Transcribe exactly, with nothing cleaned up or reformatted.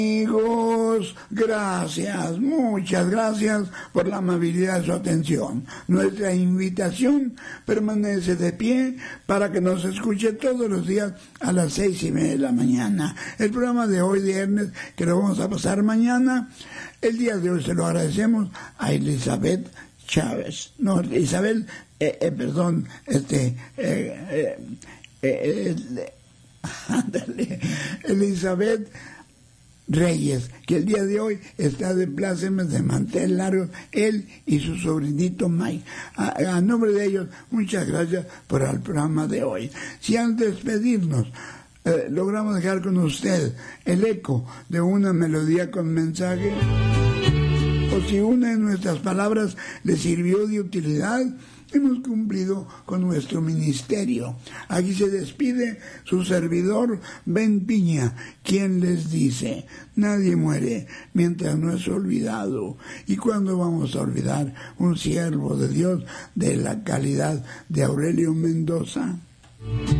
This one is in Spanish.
Amigos, gracias, muchas gracias por la amabilidad de su atención. Nuestra invitación permanece de pie para que nos escuche todos los días a las seis y media de la mañana. El programa de hoy, viernes, que lo vamos a pasar mañana, el día de hoy se lo agradecemos a Elizabeth Chávez. No, Isabel, eh, eh, perdón, este, eh, eh, eh, eh, Elizabeth Reyes, que el día de hoy está de plácemes de mantel largo, él y su sobrinito Mike. A, a nombre de ellos, muchas gracias por el programa de hoy. Si antes de despedirnos, eh, logramos dejar con usted el eco de una melodía con mensaje, o si una de nuestras palabras le sirvió de utilidad, hemos cumplido con nuestro ministerio. Aquí se despide su servidor Ben Piña, quien les dice: nadie muere mientras no es olvidado. ¿Y cuándo vamos a olvidar un siervo de Dios de la calidad de Aurelio Mendoza?